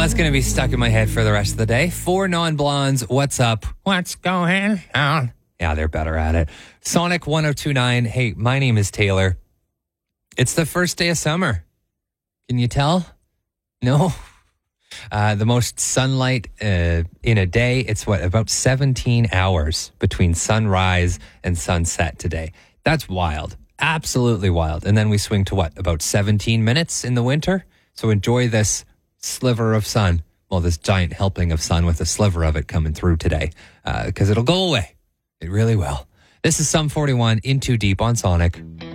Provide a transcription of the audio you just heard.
That's going to be stuck in my head for the rest of the day. 4 non-blondes, what's up? What's going on? Yeah, they're better at it. Sonic 1029. Hey, my name is Taylor. It's the first day of summer. Can you tell? No? The most sunlight in a day, it's about 17 hours between sunrise and sunset today. That's wild. Absolutely wild. And then we swing to about 17 minutes in the winter? So enjoy this sliver of sun. Well, this giant helping of sun with a sliver of it coming through today. Because it'll go away. It really will. This is Sum 41 in Too Deep on Sonic.